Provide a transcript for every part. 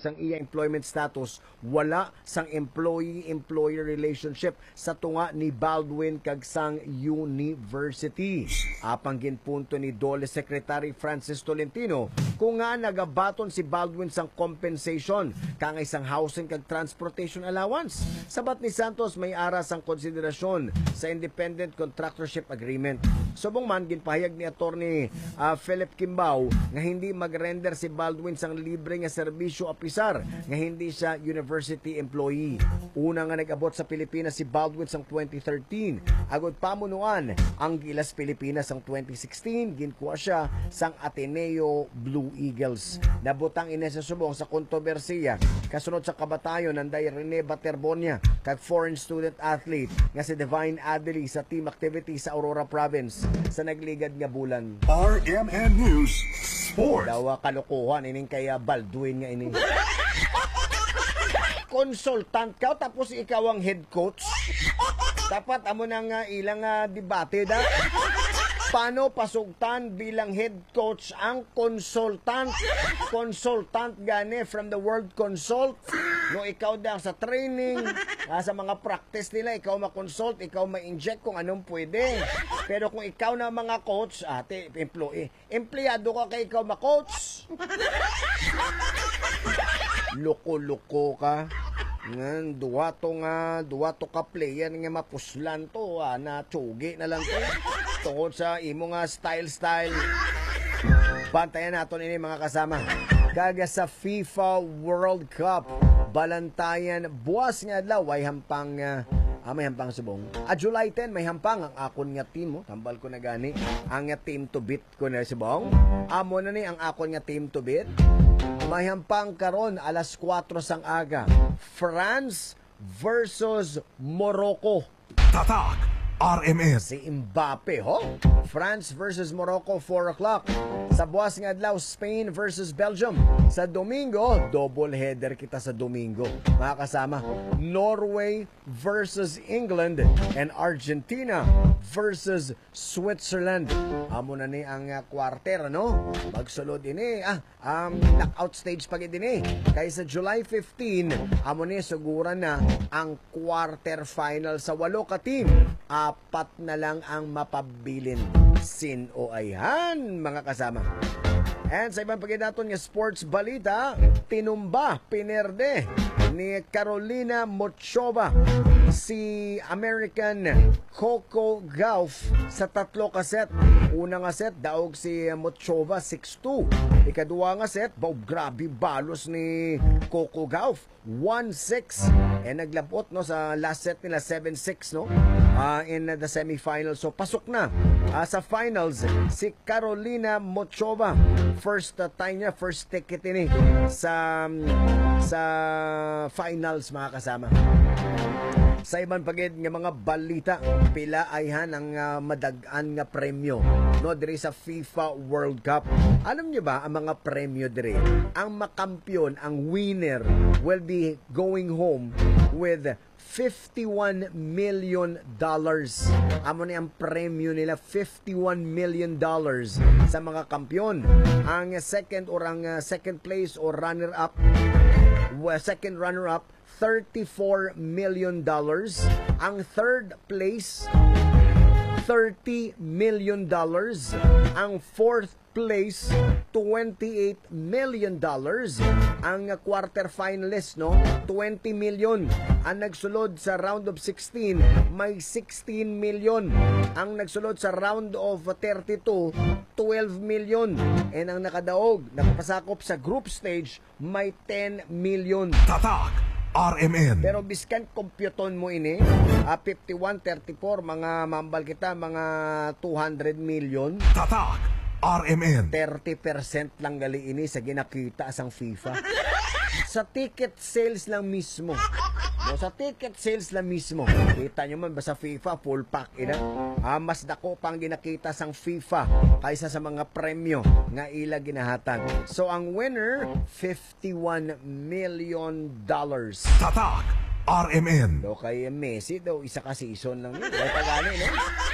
sang iya employment status wala sang employee-employer relationship sa tunga ni Baldwin kag sang university. Apang ginpunto ni Dole Secretary Francis Tolentino kung nga nagabaton si Baldwin sang compensation kang isang housing kag transportation allowance. Sabat ni Santos may aras ang konsiderasyon sa independent contractorship agreement. Subong man ginpahayag ni Attorney Philip Kimbao nga hindi mag-render si Baldwin sang libre nga serbisyo opisar nga hindi siya university employee. Una nga nag-abot sa Pilipinas si Baldwin sang 2013. Agod pamunuan ang Gilas Pilipinas sang 2016, ginkuha siya sang Ateneo Blue Eagles. Nabutang ina sa subong sa kontrobersiya kasunod sa kabatayon nanday Rene Baterbonia kag foreign student athlete nga si Divine Adely sa team activity sa Aurora Province sa nagligad nga bulan. RMN News Sport. Dawa kalokohan ining kaya Baldwin nga ini. Consultant ka tapos ikaw ang head coach. Dapat amo nang ilang debate da. Paano pasugtan bilang head coach ang consultant? Consultant gani from the word consult. No, ikaw daw sa training, sa mga practice nila, ikaw ma-consult, ikaw ma-inject kung anong pwede. Pero kung ikaw na mga coach, employee, empleyado ka kay ikaw ma-coach. Loko-loko ka. Ngan duwato ka player nga mapuslan to, na tsugi na lang to. Tungkol sa imo nga style. Bantayan natin ini mga kasama. Kaga sa FIFA World Cup, balantayan buwas nga adlaw ay hampang may hampang subong. July 10 may hampang ang akon nga team, tambal ko na gani. Ang team to beat ko na subong. Amo na ni ang akon nga team to beat. May hampang karon alas 4 sang aga. France versus Morocco. Tatak RMN. Si Mbappe, ho? France versus Morocco, 4 o'clock. Sa buwas nga adlaw, Spain versus Belgium. Sa Domingo, double header kita sa Domingo. Mga kasama, Norway versus England and Argentina versus Switzerland. Amo na ni ang quarter, no? Magsulod ini, knockout stage pag ini. Kaya sa July 15, amo ni siguran na ang quarter final sa 8 ka team. 4 na lang ang mapabilin. Sin o ayhan, mga kasama. And sa ibang pagkinaton nga sports balita, tinumba, pinerde ni Carolina Muchova si American Coco Gauff sa 3 ka set. Una nga set, daog si Muchova 6-2. Ikaduwa nga set, grabe balos ni Coco Gauff 1-6. Naglapot no sa last set nila 7-6 no. In the semifinals. So pasok na sa finals si Carolina Muchova. First time niya, first ticket ini sa finals, mga kasama. Sa ibang pagid nga mga balita, pila ayhan ang madag-an nga premyo no diri sa FIFA World Cup. Alam niyo ba ang mga premyo diri? Ang makampiyon, ang winner will be going home with $51 million. Amo ni ang premyo nila, $51 million sa mga kampiyon. Ang second or ang second place or runner-up, second runner-up, $34 million. Ang third place, $30 million. Ang fourth place, $28 million. Ang quarter finalist, no, 20 million. Ang nagsulod sa round of 16, may 16 million. Ang nagsulod sa round of 32, 12 million. And ang nakadaog, nakapasakop sa group stage, may 10 million. Tatak RMN. Pero biskan kompyuton mo ini, 51-34, mga mambal kita, mga 200 million. Tatak RMN. 30% lang gali ini sa ginakita sang FIFA. Sa ticket sales lang mismo. No, sa ticket sales lang mismo. Kita nyo man ba sa FIFA, full pack ina? Mas dako pang ginakita sang FIFA kaysa sa mga premyo nga ila ginahatan. So ang winner, $51 million. Tatak RMN. Do kay Messi daw isa ka season lang yun. Dahil pagani, no?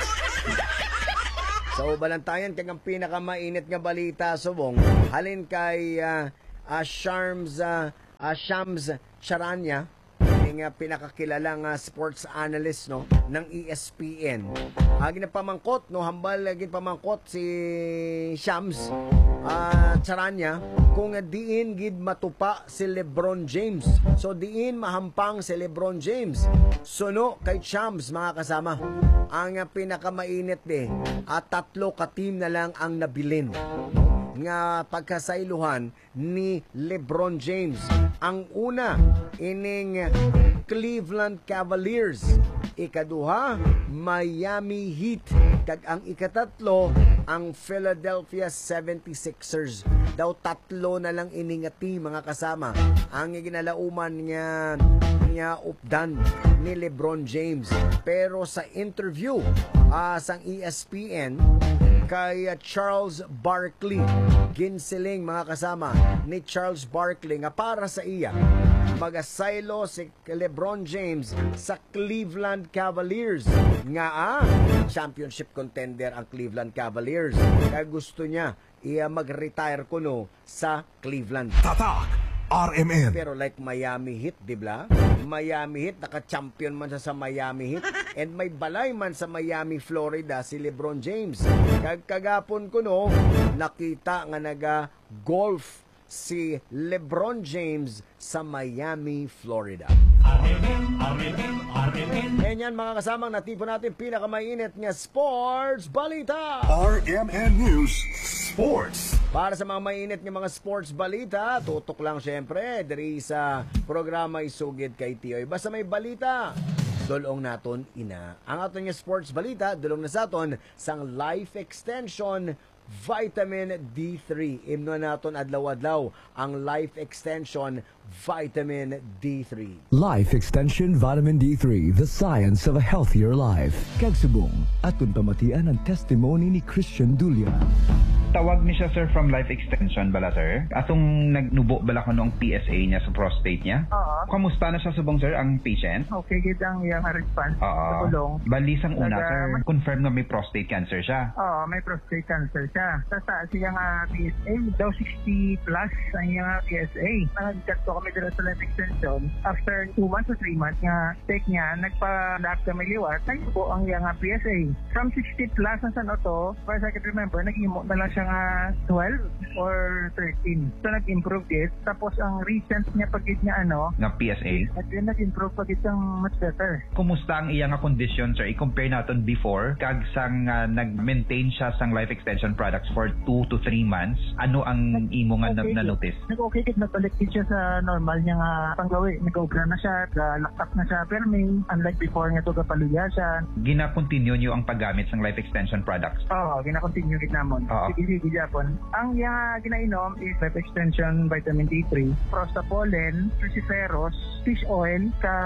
So balantayan kay ang pinakamainit nga balita subong halin kay Sharms Shams Charania, yung pinakakilalang sports analyst no ng ESPN. Ginapamangkot no hambal ginapamangkot si Shams Charania kung diin gid matupa si LeBron James. So diin mahampang si LeBron James. Suno kay Shams mga kasama. Ang pinakamainit at 3 ka team na lang ang nabilin nga pagkasailuhan ni LeBron James. Ang una ining Cleveland Cavaliers, ikaduha Miami Heat, kag ang ikatatlo ang Philadelphia 76ers. Daw 3 na lang ining team mga kasama ang ginalauman nga updan ni LeBron James. Pero sa interview sang ESPN kay Charles Barkley, ginsiling mga kasama ni Charles Barkley nga para sa iya magasaylo si LeBron James sa Cleveland Cavaliers nga championship contender ang Cleveland Cavaliers, kaya gusto niya mag-retire kuno sa Cleveland. Tatak RMN. Pero like Miami Heat, di ba? Miami Heat, naka-champion man sa Miami Heat. And may balay man sa Miami, Florida, si LeBron James. Kagapon ko no, nakita nga naga-golf si LeBron James sa Miami, Florida. And yan mga kasamang natipo natin pinakamainit nga sports balita. RMN News Sports. Para sa mga mainit ng mga sports balita, tutok lang syempre diri sa programa Isugid kay Tioy. Basta may balita, dulong naton ina. Ang aton nga sports balita, dulong na sa aton sang life extension vitamin D3. Imno naton adlaw-adlaw ang life extension vitamin D3. Life Extension Vitamin D3, the science of a healthier life. Kagsubong at tuntamatian ang testimony ni Christian Dulia. Tawag ni siya, sir, from life extension bala, sir. Atong nagnubo bala ko noong PSA niya sa prostate niya. Oo. Kamusta na siya subong, sir, ang patient? Okay, gid ang iyang response sa Oo. bulong. Balisang una, Naga- sir, confirm na may prostate cancer siya. Oo, may prostate cancer siya. Sa siya nga PSA, daw 60 plus ang iyang PSA. Nagkakto kami dito sa life extension. After 2 months or 3 months nga take niya, nagpa-lab kami liwat, nagpo ang iyang PSA. From 60 plus na sa noto, as I can remember, nag-imo na lang siya nga 12 or 13. So nag-improve it. Tapos ang recent niya pagit niya Nga PSA. at yun nag-improve pagit ang much better. Kumusta ang iyang condition, sir? I-compare natin before. Kag sang nag-maintain siya sang life extension products for 2 to 3 months. Ano ang imo nga na-notice? Nag-okay kit nabalik siya sa normal niya nga panggawi. Nag-obra na siya, laktak na siya. Pero may unlike before nga to kapaluya siya. Gina-continue nyo ang paggamit sang life extension products? Oo, gina-continue kit namon. Oo. Sige, Japon. Ang yung ginainom is life extension vitamin D3, prostapollen, cruciferous, fish oil,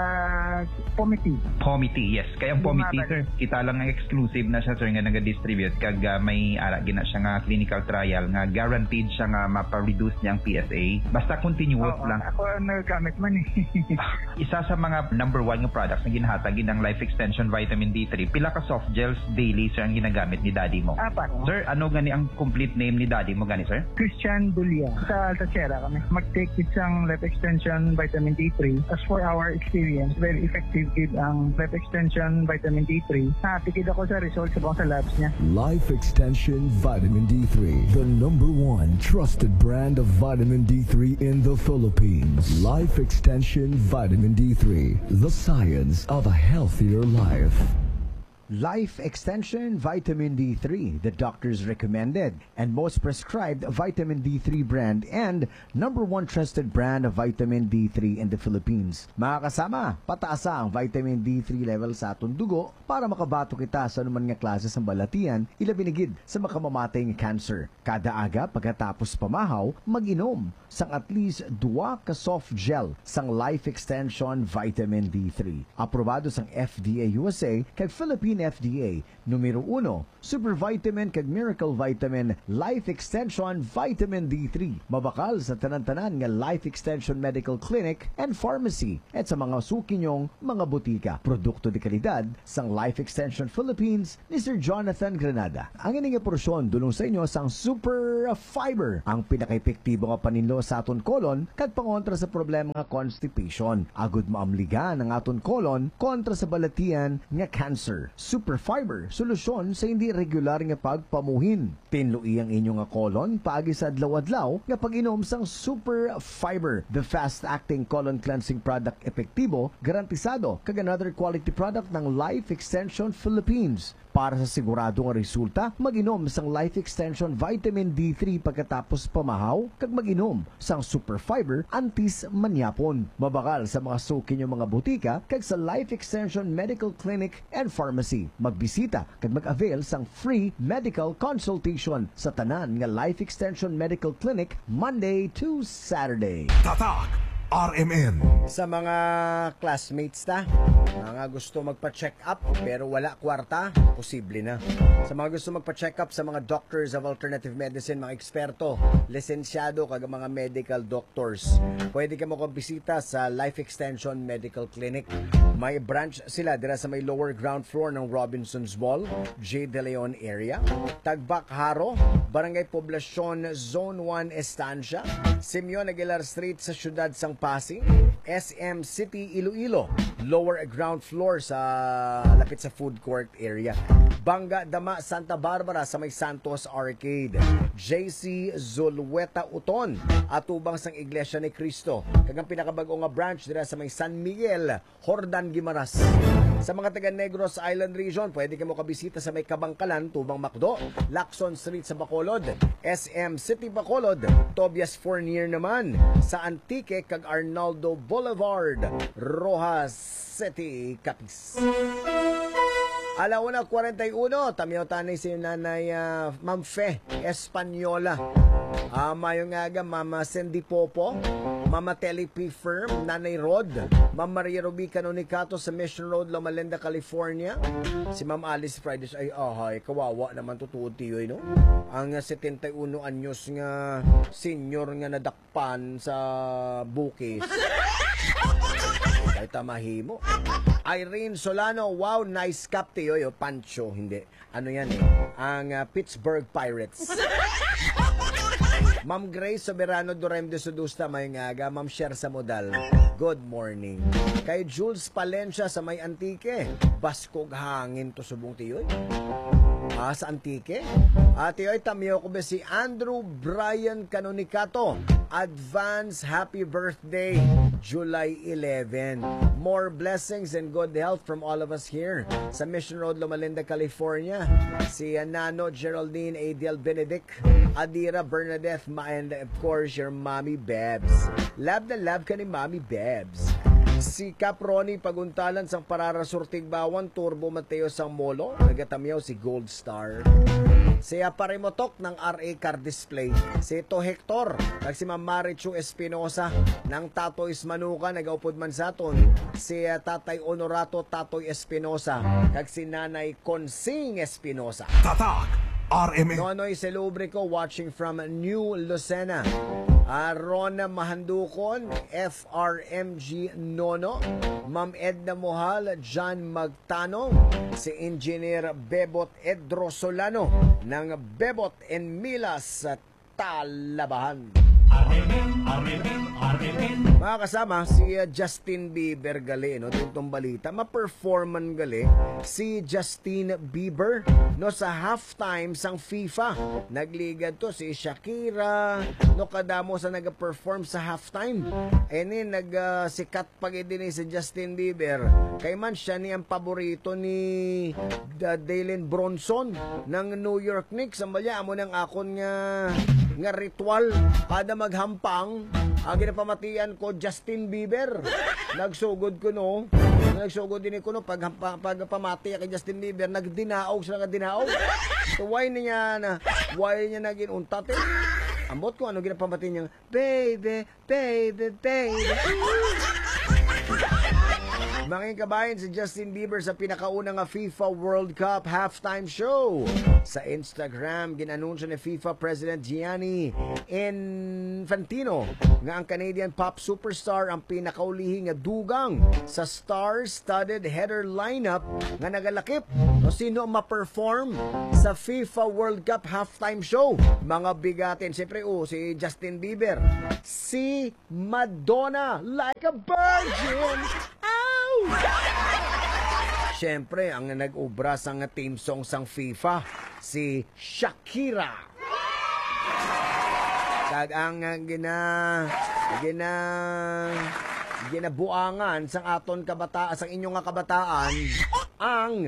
pometi. Pometi, yes. Kaya ang Pometi, Lumabas. sir, kita lang ang exclusive na siya, sir, nga nag-distribute. Kag may gina siya nga clinical trial nga guaranteed siya nga mapa-reduce niya ang PSA. Basta continuous Oo, lang. ako ang nagagamit man eh. Isa sa mga number 1 nga products na ginahatag ng Life Extension Vitamin D3, pila ka soft gels daily, sir, ang ginagamit ni daddy mo. 4. Sir, ano gani ang complete name ni daddy mo gani, sir? Christian Dulia. Sa Altachera kami. Mag-take isang life extension vitamin D3. As for our experience, very effective gid ang life extension vitamin D3. Napikid ako sa results sa labs niya. Life Extension Vitamin D3, the #1 trusted brand of vitamin D3 in the Philippines. Life Extension Vitamin D3, the science of a healthier life. Life Extension Vitamin D3, the doctor's recommended and most prescribed vitamin D3 brand and #1 trusted brand of vitamin D3 in the Philippines. Mga kasama, pataasa ang vitamin D3 level sa atong dugo para makabato kita sa anuman nga klase ng balatian, ilabinigid sa makamamatay nga cancer. Kada aga pagkatapos pamahaw, mag-inom sang at least 2 ka soft gel sang Life Extension Vitamin D3. Aprobado sang FDA USA kay Philippine FDA. Numero 1, Super Vitamin kag Miracle Vitamin Life Extension Vitamin D3. Mabakal sa tanan-tanan nga Life Extension Medical Clinic and Pharmacy at sa mga suki nyong mga butika. Produkto de kalidad sang Life Extension Philippines ni Sir Jonathan Granada. Ang ining porsyon dulong sa inyo sang Super Fiber, ang pinaka-epektibo nga paninlo sa aton kolon kag pangontra sa problema nga constipation. Agud maamligan ang aton kolon kontra sa balatian nga cancer. Super Fiber, solusyon sa hindi regular nga pagpamuhin. Tinlui ang inyo nga kolon paagi sa adlaw-adlaw nga pag-inom sang Super Fiber, the fast-acting colon cleansing product epektibo, garantisado kag another quality product ng Life Extension Philippines. Para sa sigurado nga resulta, mag-inom sang Life Extension Vitamin D3 pagkatapos pamahaw, kag mag-inom sang Super Fiber antis manyapon. Mabakal sa mga suki nyo mga butika, kag sa Life Extension Medical Clinic and Pharmacy. Magbisita kag mag-avail sang free medical consultation sa tanan nga Life Extension Medical Clinic Monday to Saturday. Tatak RMN. Sa mga classmates na, mga gusto magpa-check up pero wala kwarta, posible na. Sa mga gusto magpa-check up sa mga doctors of alternative medicine, mga eksperto, lisensyado kag mga medical doctors, pwede ka mo bisita sa Life Extension Medical Clinic. May branch sila dira sa may lower ground floor ng Robinson's Mall, J. De Leon area, Tagbak Haro, Barangay Poblacion, Zone 1 Estancia, Simeon Aguilar Street sa siyudad sang Pasig, SM City Iloilo, lower ground floor sa lapit sa food court area, Banga Dama Santa Barbara sa may Santos Arcade, JC Zulueta Uton, atubang sang Iglesia ni Cristo, kagang pinakabago nga branch dira sa may San Miguel, Jordan Guimaras. Sa mga taga Negros Island Region, pwede ka mo kabisita sa may Kabangkalan, Tubang Macdo, Lacson Street sa Bacolod, SM City Bacolod, Tobias Fournier naman sa Antique kag Arnaldo Boulevard, Rojas City, Capiz. Alauna 41, tamiyo tanay si Nanay Ma'am Fe Espanyola. Mayong aga, Mama Cindy Popo, Mama Telly P. Firm, Nanay Rod, Ma'am Maria Ruby Canonicato sa Mission Road, Loma Linda, California. Si Ma'am Alice Fridays, ay kawawa naman tutuod tiyo, no? Ang 71 anyos nga senior nga nadakpan sa Bukis. Ay tamahimo. Irene Solano, wow, nice cap tiyo, Pancho, hindi. Ano yan ang Pittsburgh Pirates. Ma'am Grace Soberano Dorem de Sudusta, may ngaga. Ma'am Sher sa Modal, good morning. Kay Jules Palencia sa may Antique, baskog hangin to subong tiyoy. Sa Antique. Tiyoy, tamiyo ko ba si Andrew Brian Canonicato. Advance happy birthday, July 11. More blessings and good health from all of us here sa Mission Road, Loma Linda, California. Si Nano Geraldine Adiel Benedict, Adira Bernadette, and of course your Mommy Bebs. Love na love ka ni Mommy Bebs. Si Caproni Paguntalan sang Pararasurtig Bawan, Turbo Mateo sang Molo, nagatamyaw si Gold Star. Si Parimotok ng RA Car Display. Si Ito Hector, kag si Ma'am Marichu Espinosa ng Tatoy's Manuka, nagaupod man sa aton. Si Tatay Honorato Tatoy Espinosa, kag si Nanay Consing Espinosa. Tatak RMN. Nonoy Selubrico watching from New Lucena. Rona Mahandukon, FRMG Nono, Ma'am Edna Mohal, John Magtano, si Engineer Bebot Edro Solano ng Bebot and Milas sa Talabahan. Mga kasama, si Justin Bieber gali, no? Itong balita, ma-performan gali si Justin Bieber, no, sa halftime sang FIFA. Nagligad to si Shakira, no, kadamo sa nag-perform sa halftime. Nagsikat pag din si Justin Bieber. Kay man siya ni ang paborito ni Dalen Bronson ng New York Knicks. Ang balya mo ng akon nga ritual kada maghampang ang ginapamatian ko Justin Bieber. Nagsugod ko, no, nagsugod din ko, no, pag pamati kay Justin Bieber, nagdinaog sila, nagdinaog. So why niya naging untate. Ambot ko ano ginapamati niya, baby, baby, baby. Mga kabayan, si Justin Bieber sa pinakaunang FIFA World Cup halftime show. Sa Instagram, ginanunsyo ni FIFA President Gianni Infantino nga ang Canadian pop superstar ang pinakaulihing nga dugang sa star-studded header lineup nga nagalakip. O sino ang ma-perform sa FIFA World Cup halftime show? Mga bigatin, siyempre si Justin Bieber, si Madonna, Like a Virgin. Ow! Siyempre, ang nag-ubra sa team song sang FIFA, si Shakira. Kag ang ginabuangan sang aton kabataan, sang inyong nga kabataan, ang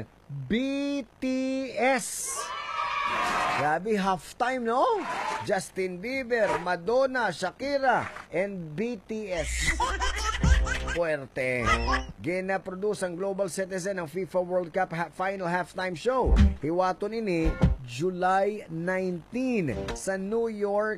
BTS. Grabe, halftime, no? Justin Bieber, Madonna, Shakira, and BTS. Puerte. Gina-produce ang Global Citizen ng FIFA World Cup final halftime show. Hiwaton ini July 19 sa New York,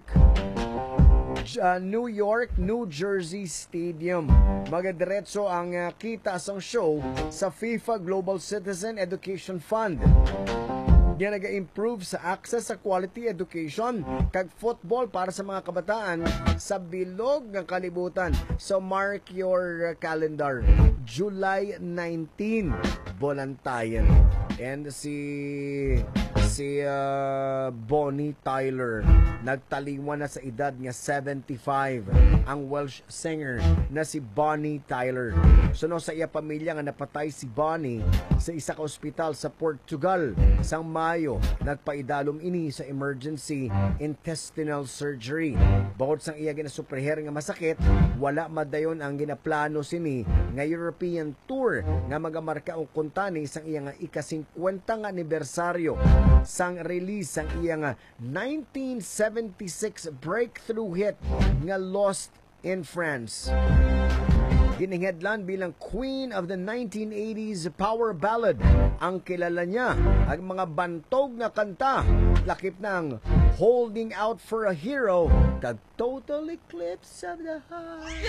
New Jersey Stadium. Magadiretso ang kita sang show sa FIFA Global Citizen Education Fund. Yan nag-improve sa access sa quality education kag football para sa mga kabataan sa bilog ng kalibutan. So mark your calendar. July 19, Bolantayan. And si Bonnie Tyler nagtaliwan na sa edad nga 75 ang Welsh singer na si Bonnie Tyler. Suno sa iya pamilya nga napatay si Bonnie sa isa ka ospital sa Portugal sang Mayo. Nagpaidalom ini sa emergency intestinal surgery. Bukod sang iya ginasupreher nga masakit, wala madayon ang ginaplano sini nga European tour nga magamarka og kuntani sang iya nga ika-50 nga anibersaryo sang release sang iya nga 1976 breakthrough hit nga Lost in France. Giningedlan bilang Queen of the 1980s power ballad. Ang kilala niya ang mga bantog na kanta, lakip ng Holding Out for a Hero, kag Total Eclipse of the Heart.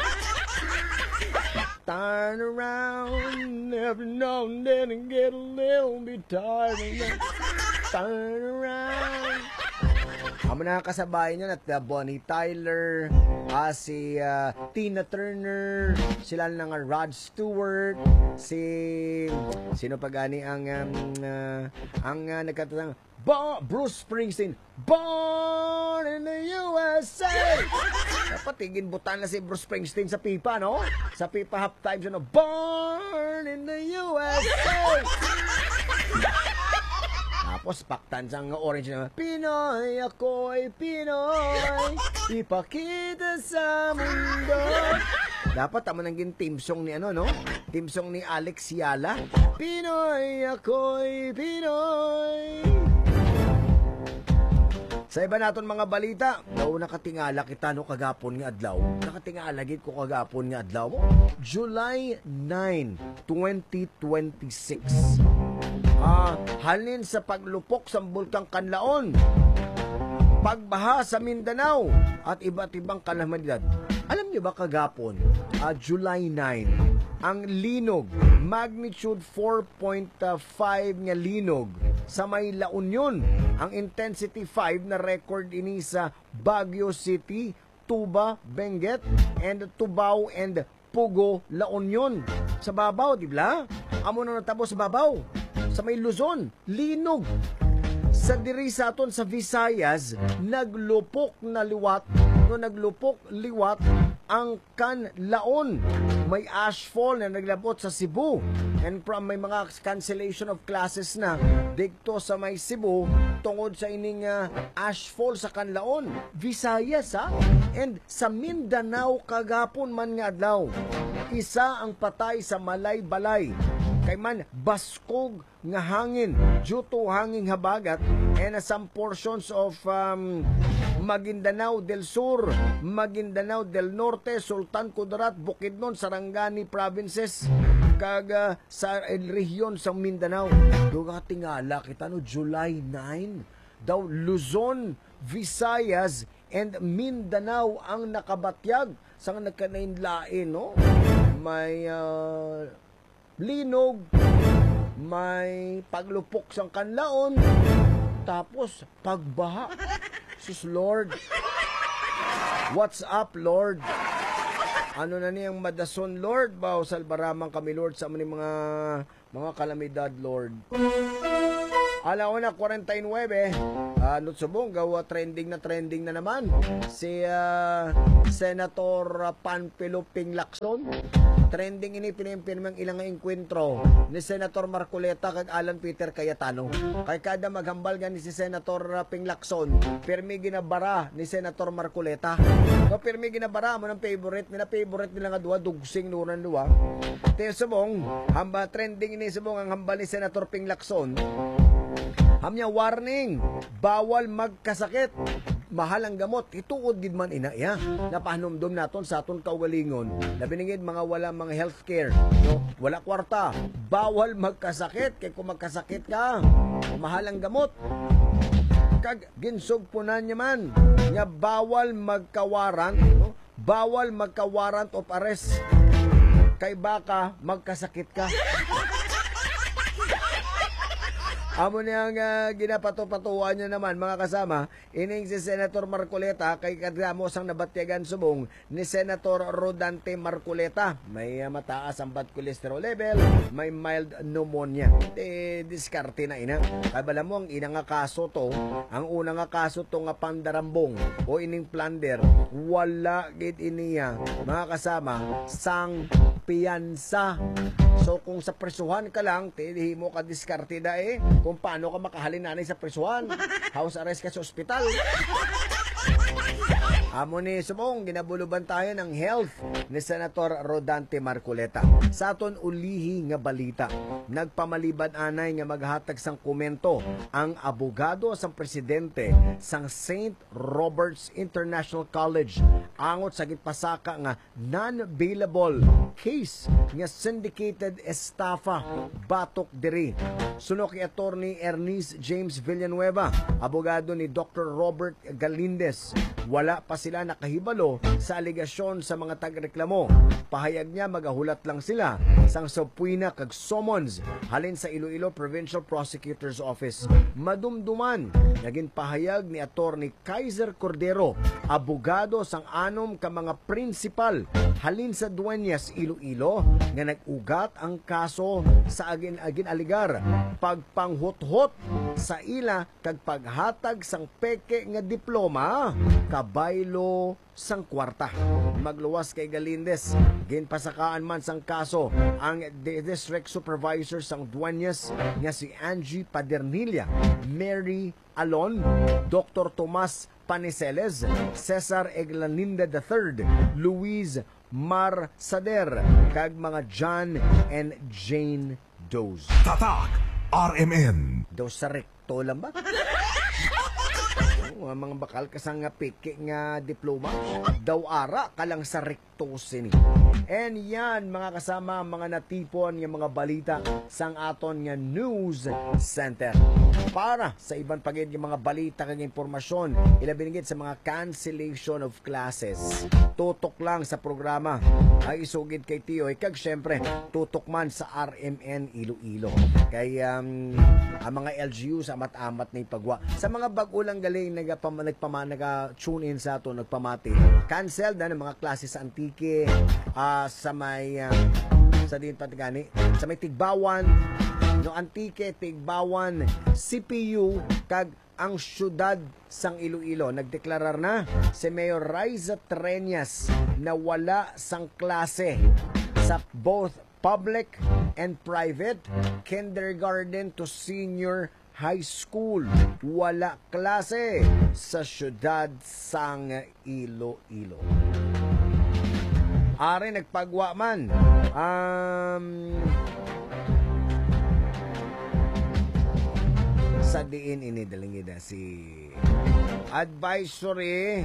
Turn around every now and then and get a little bit tired of that. Turn around. Ang mga kasabay niya na Bonnie Tyler, si Tina Turner, sila na nga Rod Stewart, sino pa gani ang nagkatatang Bruce Springsteen, Born in the USA. Dapat ginbutan na si Bruce Springsteen sa pipa, no? Sa pipa halftime siya, no? Born in the USA. Tapos paktan siyang orange na Pinoy, ako'y Pinoy, ipakita sa mundo. Dapat tama nang team song ni no? Team song ni Alex Yala. Pinoy, ako'y Pinoy. Sa iba naton mga balita, daw nakatingala kita no kagapon nga adlaw. Nakatingala gid ko kagapon nga adlaw. July 9, 2026. Halin sa paglupok sa Bulkang Kanlaon, pagbaha sa Mindanao at iba't ibang kalamidad. Alam niyo ba kagapon, July 9, ang linog, magnitude 4.5 nga linog sa may La Union. Ang intensity 5 na record ini sa Baguio City, Tuba, Benguet, and Tubao and Pugo, La Union. Sa babaw, di ba? Amo na natabo sa babaw. Sa may Luzon, linog. Sa diri sa aton sa Visayas, naglupok liwat ang Kanlaon. May ashfall na naglabot sa Cebu. And from may mga cancellation of classes na dikto sa may Cebu tungod sa ining ashfall sa Kanlaon. Visayas, ha? And sa Mindanao kagapon man nga adlaw. Isa ang patay sa Malay-Balay. Kay man baskog nga hangin due to hanging habagat and some portions of Maguindanao del Sur, Maguindanao del Norte, Sultan Kudarat, Bukidnon, Sarangani provinces kag sa rehiyon sa Mindanao. Duga tingala kita no July 9 daw Luzon, Visayas and Mindanao ang nakabatyag sa nagkanainlain, no? may linog, may paglupok sang kanlaon, tapos pagbaha. Sus Lord, what's up Lord? Ano na niyang madason Lord? Bao salbaramang kami Lord sa mga kalamidad Lord. Alauna 49, Nutsubong, gawa trending na naman si Senator Panfilo Pinglacson. Trending ini pinimpirmang ilang enkwentro ni Senator Marcoleta kag Alan Peter Cayetano. Kay kada maghambal nga ni si Senator Pinglacson, pirmi ginabara ni Senator Marcoleta. No, pirmi ginabara mo ng favorite nila nga duwa, dugsing nuran duwa. Te subong, hamba trending ini subong ang hambal ni Senator Pinglacson. Hamnya warning, bawal magkasakit. Mahal ang gamot, ituod gid man ina ya. Napahanumdum naton sa aton kaugalingon. Labiningid mga wala mga healthcare, no? Wala kwarta. Bawal magkasakit kay kung magkasakit ka, mahal ang gamot. Kag ginsog punan niya man nga bawal magkawarant, no? Bawal magkawarant of arrest kay baka magkasakit ka. Amo niyang ginapato-patuan niya naman mga kasama, ining si Senator Marcoleta kay kadamos ang nabatyagan subong ni Senator Rodante Marcoleta. May mataas ang bad cholesterol level, may mild pneumonia. Diskarte na ina. Kabala mo ang ina nga kaso to, ang una nga kaso to nga pandarambong o ining plunder, wala gid iniya mga kasama sang piyansa. So kung sa presuhan ka lang, tilihi mo ka diskarte da kung paano ka makahalin nanay sa presuhan. House arrest ka sa ospital. Amo ni sumong ginabuluban tayo ng health ni Senator Rodante Marcoleta. Sa aton ulihi nga balita, nagpamalibad anay nga maghatag sang komento ang abogado sang presidente sang St. Robert's International College angot sa gitpasaka nga non-bailable case nga syndicated estafa batok diri. Suno kay attorney Ernest James Villanueva, abogado ni Dr. Robert Galindez, wala pa sila nakahibalo sa aligasyon sa mga tagreklamo. Pahayag niya magahulat lang sila sang subpoena kag summons halin sa Iloilo Provincial Prosecutor's Office. Madumduman naging pahayag ni attorney Kaiser Cordero, abogado sang anom ka mga principal halin sa Dueñas Iloilo nga nag-ugat ang kaso sa agin-agin aligar pagpanghuthot sa ila kag paghatag sang peke nga diploma kabaylo sang kwarta. Magluwas kay Galindez, ginpasakaan man sang kaso ang district supervisor sang Dueñas nga si Angie Padernilla, Mary Alon, Dr. Tomas Paniceles, Cesar Eglaninda III, Luis Marsader, kag mga John and Jane Does. Tatak RMN. Does sa rekto lang ba? Mga bakal kasang nga peke nga diploma daw ara kalang sa rectosin. And yan mga kasama, mga natipon nga mga balita sang aton nga news center. Para sa ibang pagid nga mga balita kag impormasyon, ilabinigit sa mga cancellation of classes, tutok lang sa programa ay isugid kay Tio kag syempre tutok man sa RMN Iloilo. Kay ang mga LGU sa amat-amat na ipagwa sa mga bag-ulang galing nagpa-tune in sa ato, nagpamati. Cancel na ng mga klase sa Antique, sa may sa din patigani, sa may Tigbawan, no Antique, Tigbawan, CPU kag ang syudad sang Iloilo. Nagdeklarar na si Mayor Riza Treñas na wala sang klase sa both public and private, kindergarten to senior high school. Wala klase sa syudad sang Iloilo. Ari nagpagwa man sa diin ini dalingida si advisory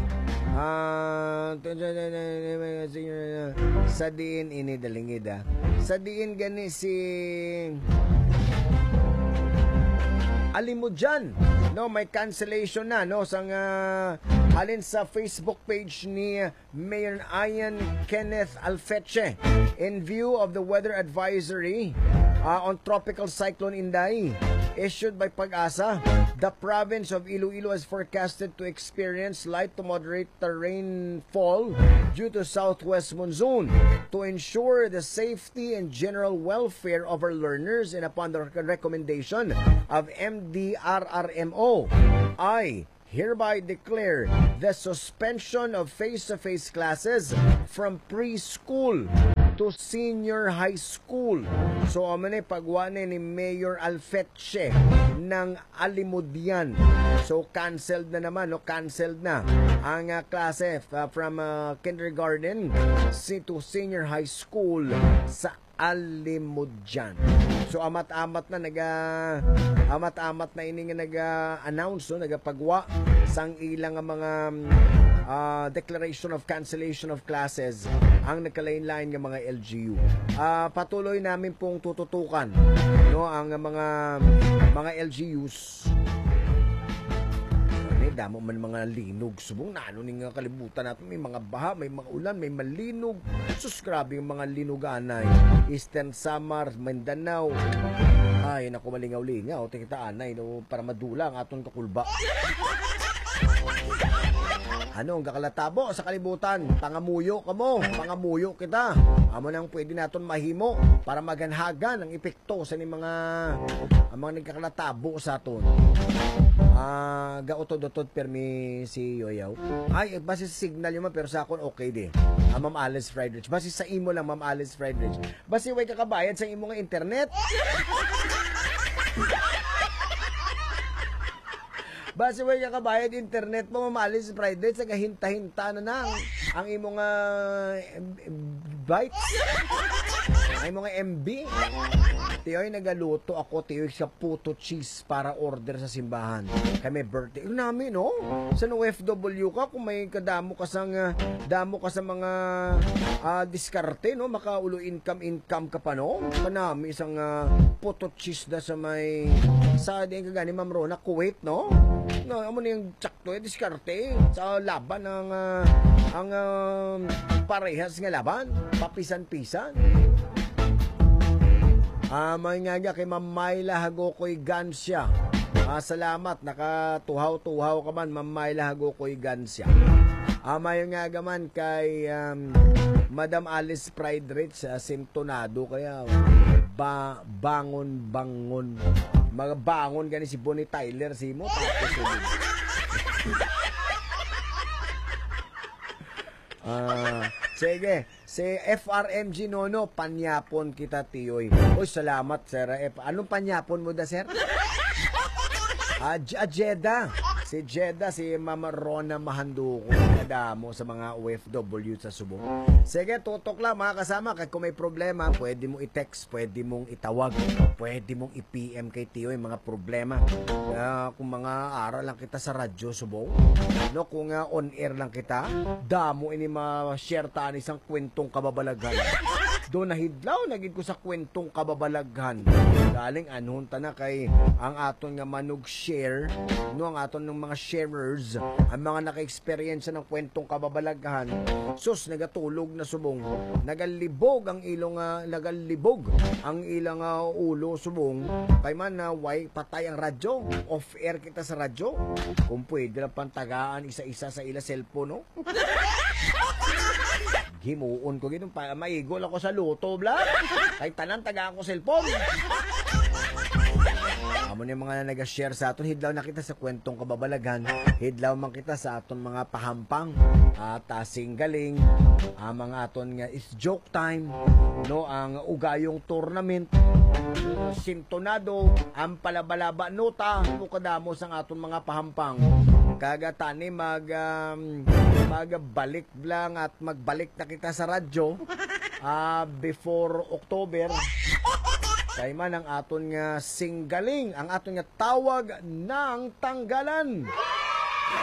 sa diin ini dalingida sa diin gani si Alimudyan No, may cancellation na no sang alin sa Facebook page ni Mayor Ian Kenneth Alfeche in view of the weather advisory on Tropical Cyclone Inday issued by Pag-asa. The province of Iloilo is forecasted to experience light to moderate rainfall due to southwest monsoon. To ensure the safety and general welfare of our learners and upon the recommendation of MDRRMO, I hereby declare the suspension of face-to-face classes from preschool to senior high school. So, amane pagwa ni Mayor Alfeche ng Alimudian. So, canceled na naman, no? Canceled na ang klase from kindergarten to senior high school sa Alimudian. So, amat-amat na ini nga nag-announce, no? Nagapagwa sang ilang mga declaration of cancellation of classes ang nagkalain-lain ng mga LGU. Patuloy namin pong tututukan no ang mga LGUs. Damo man mga linog subong nano ning kalibutan natin, may mga baha, may mga ulan, may malinog. Sus, grabe yung mga linuganay. Eastern Samar, Mindanao. Ay, naku, malingaw-lingaw. Tikitaan no, para madula ang atong kakulba. Ano, ang kakalatabo sa kalibutan? Pangamuyo ka mo, pangamuyo kita. Amo nang pwede naton mahimo para maganhagan ang epekto sa ni mga nagkakalatabo sa aton. Gautod-utod permi si Yoyaw. Ay, base sa signal yun pero sa akon okay di. Ma'am Alice Friedrich. Base sa imo lang, Ma'am Alice Friedrich. Base way kakabayad sa imo nga internet. Base way kakabayad internet mo, Ma'am Alice Friedrich, sa gahinta-hinta na ang imo nga bytes. Ang imo nga MB. Tiyoy, nagaluto ako, tiyoy, sa puto cheese para order sa simbahan. Kami birthday. Yung namin, no? Sa OFW ka, kung may damo ka sa mga diskarte, no? Makaulo income ka pa, no? Kanami isang puto cheese na sa may sa di kagani Ma'am Rona, Kuwait, no? No, amo na yung tsakto, diskarte sa laban ng ang parehas nga laban, papisan-pisan. May nga kay Ma'am Myla Hagokoy Gansya. Salamat, nakatuhaw-tuhaw ka man, Ma'am Myla Hagokoy Gansya. May nga gaman kay Madam Alice Friedrich, Sintonado, kaya bangon. Mga bangon gani si Bonnie Tyler, si mo, tapos sige, si FRMG Nono, panyapon kita tiyoy. Uy, salamat sir. Anong panyapon mo da sir? Jeddah. Si Jeddah, si Mama Rona Mahanduko. Kadamo sa mga OFW sa Subo. Sige, tutok lang mga kasama. Kung may problema, pwede mong i-text, pwede mong itawag, pwede mong i-PM kay Tiyo yung mga problema. Kung mga aral lang kita sa radyo, Subo, no, kung on-air lang kita, damo ini ma-share taan isang kwentong kababalaghan. Doon nahidlaw, naging ko sa kwentong kababalaghan. Galing anhunta na kay ang aton nga manog share, no, ang aton ng mga sharers, ang mga naka-experience ng kwentong kababalaghan. Sus, nagatulog na subong, nagalibog ang ilang ulo subong, kay man na way patay ang radyo, off air kita sa radyo, kung pwede lang pantagaan isa-isa sa ila cellphone, no? Himuon ko gito, maigol ako sa luto, bla. Kay tanan taga ako cellphone. Amo ni mga nag-share sa aton, hidlaw na kita sa kwentong kababalaghan, hidlaw man kita sa aton mga pahampang at singgaling, mga aton nga is joke time, no, ang ugayong tournament, Sintonado, ang palabalaba nota, mukadamo sa aton mga pahampang. Kagatani magbalik lang at magbalik na kita sa radyo before October. Kay man ang aton nga singgaling, ang aton nga tawag ng tanggalan.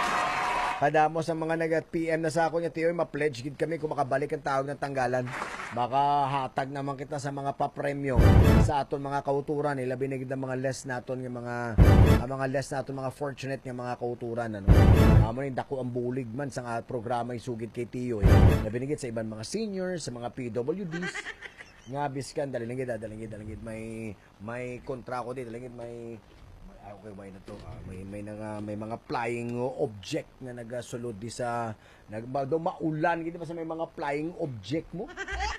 Kadamo sa mga nag-PM na sa ako niya, Tiyo, ma-pledge gid kami kung makabalik ang tawag ng tanggalan. Baka hatag naman kita sa mga papremyo sa aton mga kauturan. Ilabi na gid ang mga less naton nga mga less naton mga fortunate nga mga kauturan ano. Amo ni dako ang bulig man sa programa isugid kay Tiyo. Ilabi na gid sa ibang mga seniors, sa mga PWDs. Nga biskan dalingid may kontra ko dito, dalingid may okay ba na to? May mga flying object na nagasulod di sa maulan gid ba sa may mga flying object mo?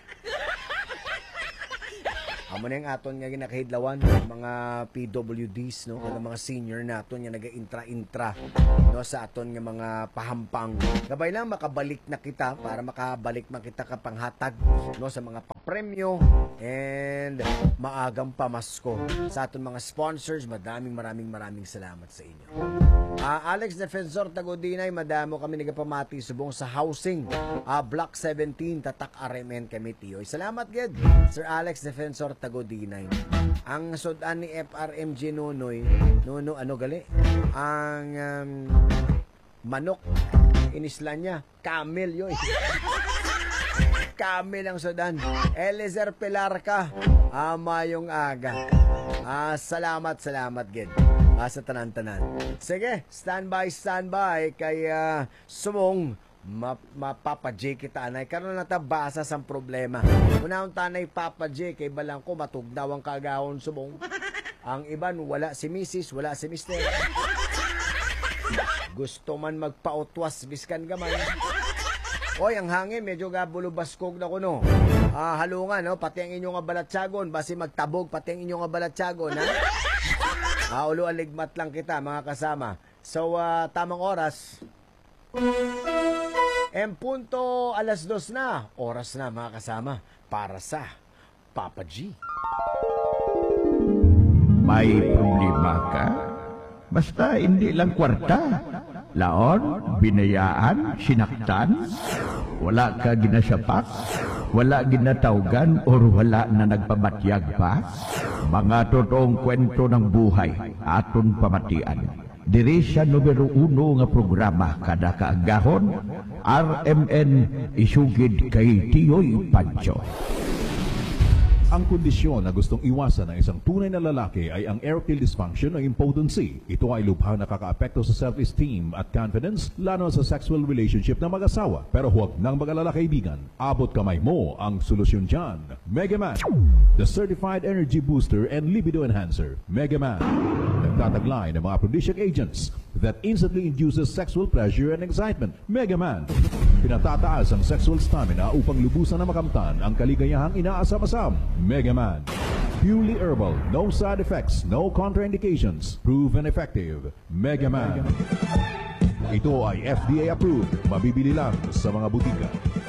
Amo na yung aton nga ginakahidlawan mga PWDs no, kada mga senior naton nga naga-intra no sa aton nga mga pahampang. Gabay lang makabalik na kita para makabalik man kita ka panghatag no sa mga papremyo and maagang pamasko sa aton mga sponsors. Maraming salamat sa inyo. Alex Defensor Tagodinay, madamo kami nagapamati subong sa housing. Block 17 Tatak RMN kami Tiyoy. Salamat gid Sir Alex Defensor Tagodinay. Ang sudan ni FRMG Nonoy, ano gali? Ang manok inisla niya, camel yoy. Camel ang sudan. Elizer Pilarca, mayong aga. Salamat gid. Sa tanan-tanan. Sige, standby kay sumong Papa J kita anay karon na tabasa sang problema. Unahon tanay Papa J kay balang ko matugdaw ang kagahon subong. Ang iban wala si Mrs., wala si Mr. Gusto man magpautwas biskan gamay. Oy, ang hangin medyo gabulubaskog na kuno. Halungan no, pati ang inyong balatsagon basi magtabog pati ang inyong balatsagon ha. Ulo aligmat lang kita mga kasama. So tamang oras. Punto 2:00 na. Oras na mga kasama para sa Papa G. May problema ka? Basta hindi lang kwarta. Laon, binayaan, sinaktan, wala ka ginasapak, wala ginatawgan, or wala na nagpamatyag pa. Mga totoong kwento ng buhay, aton pamatian. Diri sa numero 1 nga programa kada kaagahon, RMN isugid kay Tiyoy Pancho. Ang kondisyon na gustong iwasan ng isang tunay na lalaki ay ang erectile dysfunction o impotency. Ito ay lubhang nakakaapekto sa self-esteem at confidence, lalo sa sexual relationship ng mag-asawa. Pero huwag nang mag-alala kaibigan. Abot kamay mo ang solusyon dyan. Mega Man, the certified energy booster and libido enhancer. Mega Man, nagtataglay ng mga aphrodisiac agents that instantly induces sexual pleasure and excitement. Mega Man, pinatataas ang sexual stamina upang lubusan na makamtan ang kaligayahang inaasam-asam. Mega Man, purely herbal, no side effects, no contraindications, proven effective. Mega Man. Ito ay FDA approved, mabibili lang sa mga butika.